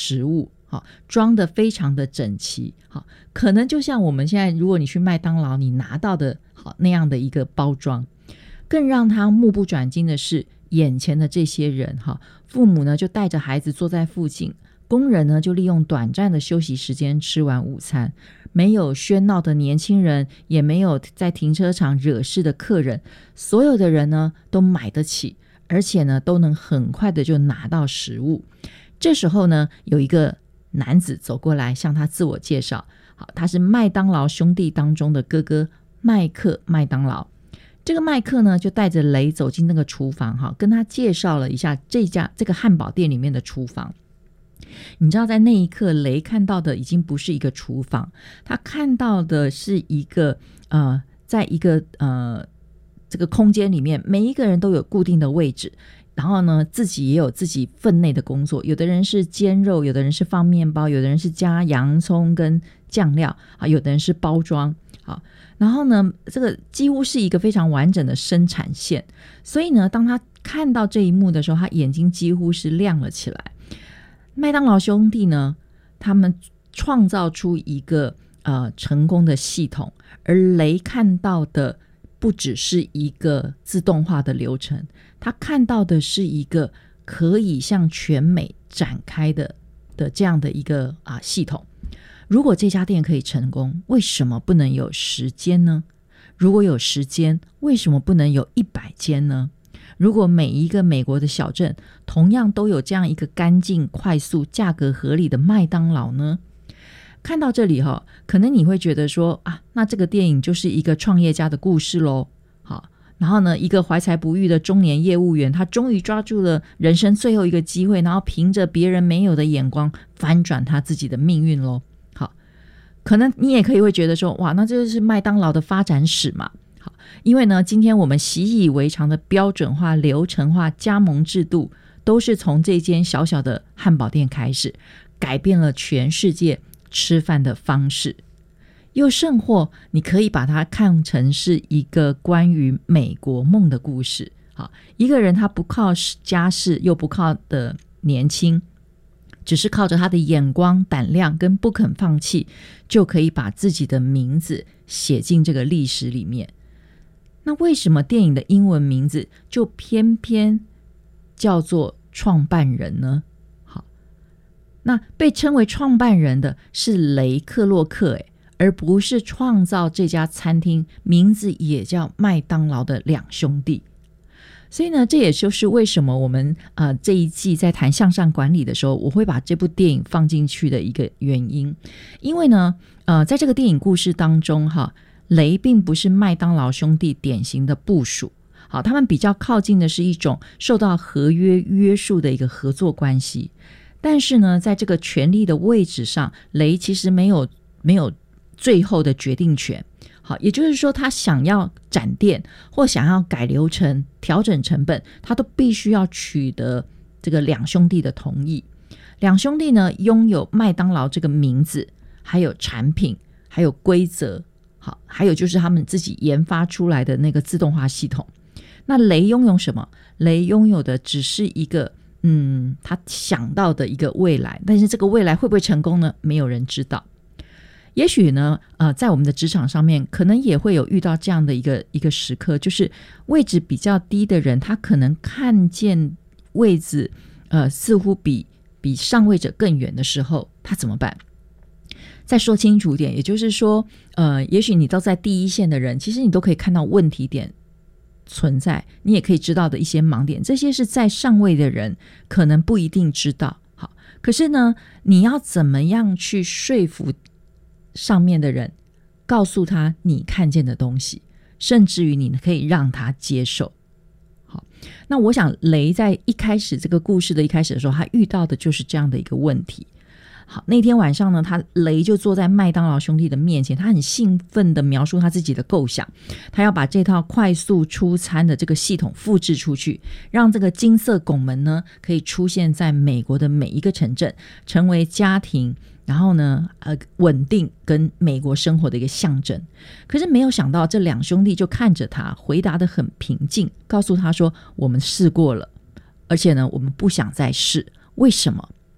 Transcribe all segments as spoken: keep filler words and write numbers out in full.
食物，好，装得非常的整齐，好，可能就像我们现在如果你去麦当劳你拿到的好那样的一个包装。更让他目不转睛的是眼前的这些人，哈，父母呢就带着孩子坐在附近，工人呢就利用短暂的休息时间吃完午餐，没有喧闹的年轻人，也没有在停车场惹事的客人，所有的人呢都买得起，而且呢都能很快的就拿到食物。这时候呢有一个男子走过来向他自我介绍，好，他是麦当劳兄弟当中的哥哥麦克麦当劳。这个麦克呢就带着雷走进那个厨房，哈，跟他介绍了一下这家这个汉堡店里面的厨房。你知道在那一刻雷看到的已经不是一个厨房，他看到的是一个呃，在一个呃这个空间里面，每一个人都有固定的位置，然后呢自己也有自己分内的工作，有的人是煎肉，有的人是放面包，有的人是加洋葱跟酱料，有的人是包装，好，然后呢这个几乎是一个非常完整的生产线。所以呢当他看到这一幕的时候，他眼睛几乎是亮了起来。麦当劳兄弟呢他们创造出一个呃成功的系统，而雷看到的不只是一个自动化的流程，他看到的是一个可以向全美展开的的这样的一个啊系统。如果这家店可以成功，为什么不能有十间呢？如果有十间，为什么不能有一百间呢？如果每一个美国的小镇同样都有这样一个干净、快速、价格合理的麦当劳呢？看到这里哈，可能你会觉得说啊，那这个电影就是一个创业家的故事咯。好，然后呢，一个怀才不遇的中年业务员，他终于抓住了人生最后一个机会，然后凭着别人没有的眼光翻转他自己的命运咯。好，可能你也可以会觉得说，哇，那这就是麦当劳的发展史嘛。好，因为呢，今天我们习以为常的标准化、流程化加盟制度，都是从这间小小的汉堡店开始，改变了全世界吃饭的方式。又甚或你可以把它看成是一个关于美国梦的故事。好，一个人他不靠家世又不靠的年轻，只是靠着他的眼光、胆量跟不肯放弃，就可以把自己的名字写进这个历史里面。那为什么电影的英文名字就偏偏叫做创办人呢？好，那被称为创办人的是雷克洛克，诶而不是创造这家餐厅名字也叫麦当劳的两兄弟。所以呢，这也就是为什么我们呃这一季在谈向上管理的时候，我会把这部电影放进去的一个原因。因为呢呃在这个电影故事当中哈，雷并不是麦当劳兄弟典型的部属，好，他们比较靠近的是一种受到合约约束的一个合作关系。但是呢在这个权力的位置上，雷其实没有没有最后的决定权。好，也就是说他想要展店或想要改流程、调整成本，他都必须要取得这个两兄弟的同意。两兄弟呢拥有麦当劳这个名字，还有产品，还有规则，好，还有就是他们自己研发出来的那个自动化系统。那雷拥有什么？雷拥有的只是一个嗯，他想到的一个未来，但是这个未来会不会成功呢？没有人知道。也许呢呃，在我们的职场上面可能也会有遇到这样的一个一个时刻，就是位置比较低的人，他可能看见位置呃似乎比比上位者更远的时候，他怎么办？再说清楚一点，也就是说呃，也许你都在第一线的人，其实你都可以看到问题点存在，你也可以知道的一些盲点，这些是在上位的人可能不一定知道。好，可是呢你要怎么样去说服上面的人，告诉他你看见的东西，甚至于你可以让他接受。好，那我想雷在一开始这个故事的一开始的时候，他遇到的就是这样的一个问题。好，那天晚上呢，他雷就坐在麦当劳兄弟的面前，他很兴奋地描述他自己的构想，他要把这套快速出餐的这个系统复制出去，让这个金色拱门呢可以出现在美国的每一个城镇，成为家庭然后呢呃稳定跟美国生活的一个象征。可是没有想到这两兄弟就看着他，回答得很平静，告诉他说我们试过了，而且呢我们不想再试。为什么？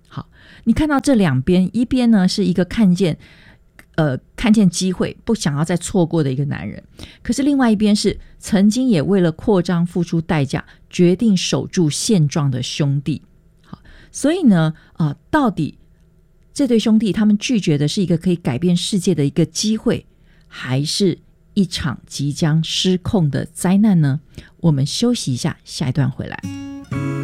好，你看到这两边，一边呢是一个看见呃看见机会不想要再错过的一个男人，可是另外一边是曾经也为了扩张付出代价，决定守住现状的兄弟。好，所以呢呃，到底这对兄弟他们拒绝的是一个可以改变世界的一个机会，还是一场即将失控的灾难呢？我们休息一下，下一段回来。